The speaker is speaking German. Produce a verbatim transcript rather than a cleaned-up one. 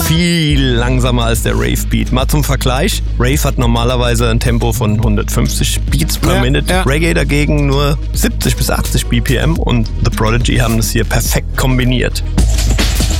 viel langsamer als der Rave-Beat. Mal zum Vergleich, Rave hat normalerweise ein Tempo von hundertfünfzig Beats per ja, Minute, ja. Reggae dagegen nur siebzig bis achtzig B P M und The Prodigy haben das hier perfekt kombiniert.